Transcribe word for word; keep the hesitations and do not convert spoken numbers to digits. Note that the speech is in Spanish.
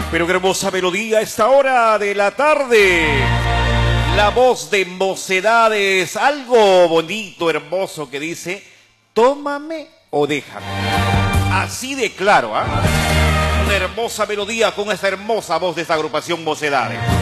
Pero qué hermosa melodía a esta hora de la tarde. La voz de Mocedades, algo bonito, hermoso que dice, tómame o déjame. Así de claro, ¿ah? ¿eh? Una hermosa melodía con esta hermosa voz de esta agrupación Mocedades.